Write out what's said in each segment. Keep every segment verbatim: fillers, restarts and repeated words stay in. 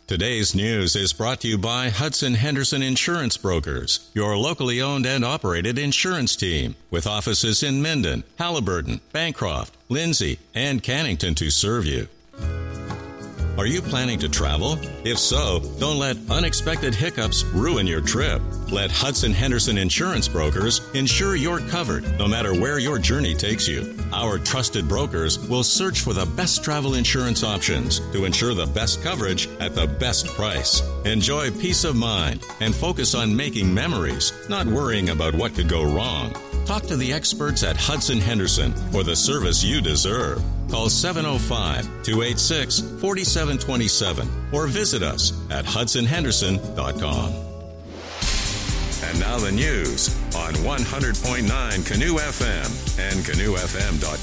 Today's news is brought to you by Hudson Henderson Insurance Brokers, your locally owned and operated insurance team, with offices in Minden, Halliburton, Bancroft, Lindsay, and Cannington to serve you. Are you planning to travel? If so, don't let unexpected hiccups ruin your trip. Let Hudson Henderson Insurance Brokers ensure you're covered no matter where your journey takes you. Our trusted brokers will search for the best travel insurance options to ensure the best coverage at the best price. Enjoy peace of mind and focus on making memories, not worrying about what could go wrong. Talk to the experts at Hudson Henderson for the service you deserve. Call seven oh five, two eight six, four seven two seven or visit us at hudson henderson dot com. And now the news on one hundred point nine Canoe F M and canoe f m dot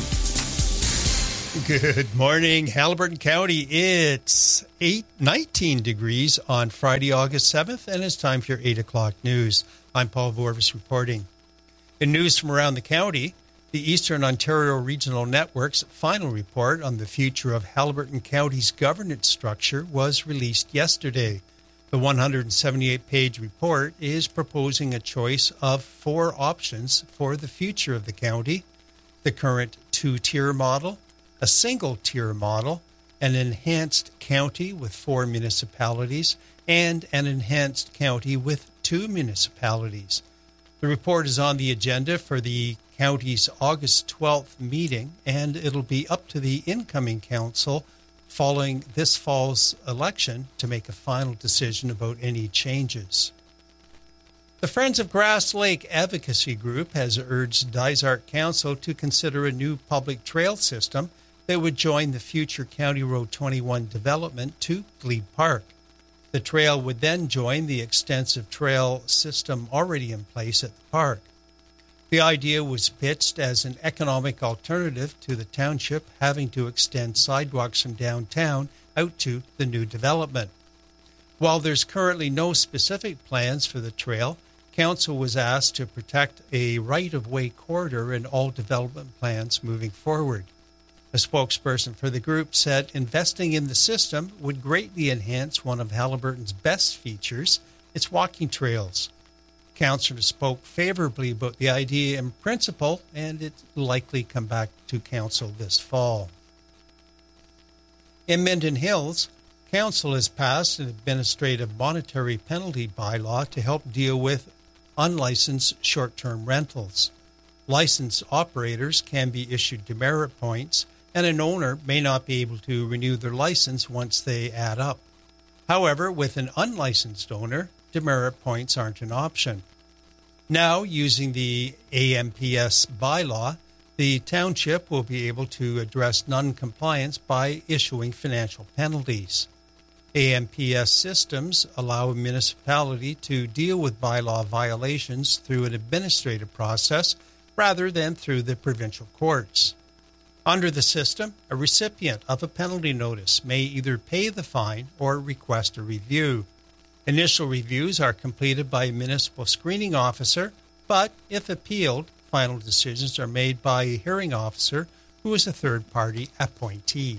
com. Good morning, Halliburton County. It's eight nineteen degrees on Friday, August seventh, and it's time for your eight o'clock news. I'm Paul Vorvis reporting. In news from around the county, the Eastern Ontario Regional Network's final report on the future of Halliburton County's governance structure was released yesterday. The one hundred seventy-eight page report is proposing a choice of four options for the future of the county: the current two-tier model, a single-tier model, an enhanced county with four municipalities, and an enhanced county with two municipalities. The report is on the agenda for the county's August twelfth meeting, and it'll be up to the incoming council following this fall's election to make a final decision about any changes. The Friends of Grass Lake Advocacy Group has urged Dysart Council to consider a new public trail system that would join the future County Road twenty-one development to Glebe Park. The trail would then join the extensive trail system already in place at the park. The idea was pitched as an economic alternative to the township having to extend sidewalks from downtown out to the new development. While there's currently no specific plans for the trail, Council was asked to protect a right-of-way corridor in all development plans moving forward. A spokesperson for the group said investing in the system would greatly enhance one of Halliburton's best features, its walking trails. Councillor spoke favorably about the idea in principle, and it will likely come back to Council this fall. In Minden Hills, Council has passed an administrative monetary penalty bylaw to help deal with unlicensed short-term rentals. Licensed operators can be issued demerit points, and an owner may not be able to renew their license once they add up. However, with an unlicensed owner, demerit points aren't an option. Now, using the A M P S bylaw, the township will be able to address non-compliance by issuing financial penalties. A M P S systems allow a municipality to deal with bylaw violations through an administrative process rather than through the provincial courts. Under the system, a recipient of a penalty notice may either pay the fine or request a review. Initial reviews are completed by a municipal screening officer, but if appealed, final decisions are made by a hearing officer who is a third-party appointee.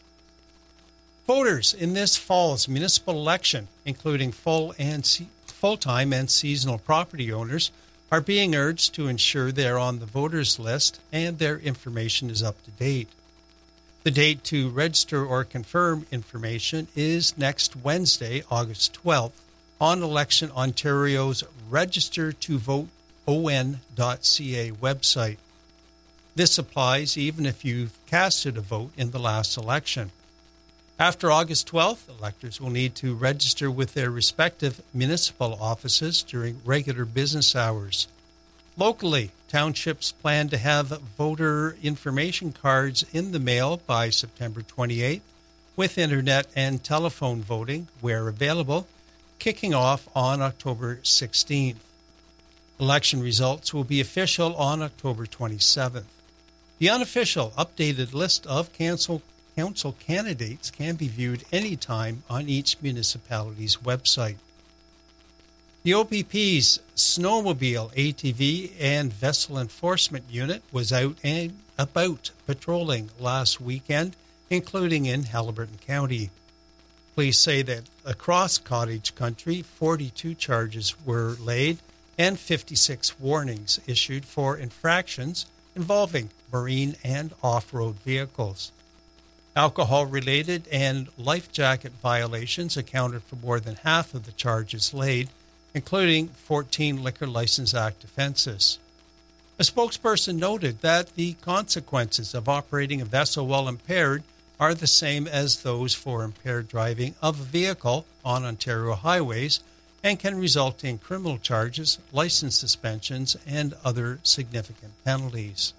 Voters in this fall's municipal election, including full and se- full-time and seasonal property owners, are being urged to ensure they're on the voters list and their information is up to date. The date to register or confirm information is next Wednesday, August twelfth, on Election Ontario's Register to Vote O N dot C A website. This applies even if you've casted a vote in the last election. After August twelfth, electors will need to register with their respective municipal offices during regular business hours. Locally, townships plan to have voter information cards in the mail by September twenty-eighth, with internet and telephone voting, where available, kicking off on October sixteenth. Election results will be official on October twenty-seventh. The unofficial updated list of council, council candidates can be viewed anytime on each municipality's website. The O P P's snowmobile, A T V, and vessel enforcement unit was out and about patrolling last weekend, including in Halliburton County. Police say that across cottage country, forty-two charges were laid and fifty-six warnings issued for infractions involving marine and off-road vehicles. Alcohol-related and life jacket violations accounted for more than half of the charges laid, including fourteen Liquor License Act offenses. A spokesperson noted that the consequences of operating a vessel while impaired are the same as those for impaired driving of a vehicle on Ontario highways and can result in criminal charges, license suspensions, and other significant penalties.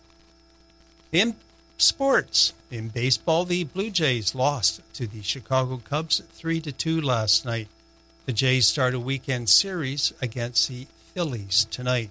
In sports, in baseball, the Blue Jays lost to the Chicago Cubs three to two last night. The Jays start a weekend series against the Phillies tonight.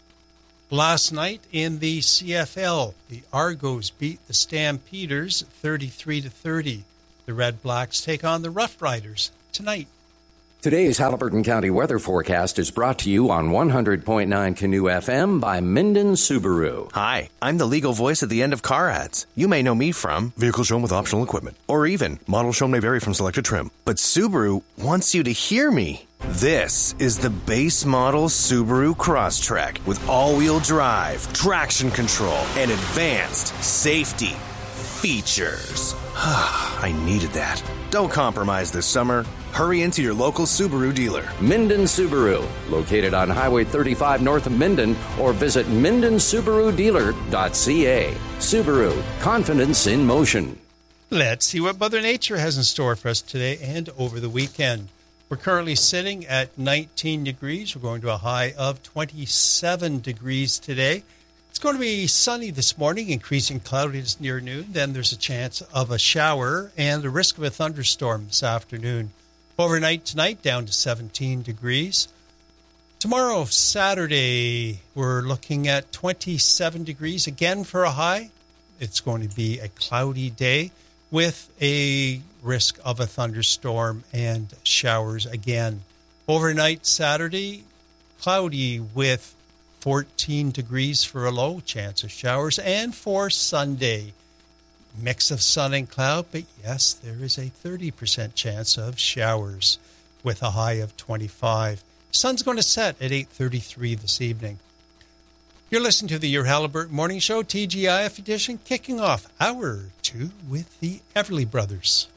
Last night in the C F L, the Argos beat the Stampeders thirty-three to thirty. The Red Blacks take on the Rough Riders tonight. Today's Haliburton County weather forecast is brought to you on one hundred point nine Canoe F M by Minden Subaru. Hi, I'm the legal voice at the end of car ads. You may know me from vehicle shown with optional equipment, or even model shown may vary from selected trim. But Subaru wants you to hear me. This is the base model Subaru Crosstrek with all-wheel drive, traction control, and advanced safety features. I needed that. Don't compromise this summer. Hurry into your local Subaru dealer. Minden Subaru, located on Highway thirty-five north of Minden, or visit minden subaru dealer dot c a. Subaru, confidence in motion. Let's see what Mother Nature has in store for us today and over the weekend. We're currently sitting at nineteen degrees. We're going to a high of twenty-seven degrees today. It's going to be sunny this morning, increasing cloudiness near noon. Then there's a chance of a shower and the risk of a thunderstorm this afternoon. Overnight tonight, down to seventeen degrees. Tomorrow, Saturday, we're looking at twenty-seven degrees again for a high. It's going to be a cloudy day with a risk of a thunderstorm and showers again. Overnight Saturday, cloudy with fourteen degrees for a low, chance of showers. And for Sunday, mix of sun and cloud, but yes, there is a thirty percent chance of showers with a high of twenty-five. Sun's going to set at eight thirty-three this evening. You're listening to the Your Haliburton Morning Show, T G I F edition, kicking off hour two with the Everly Brothers.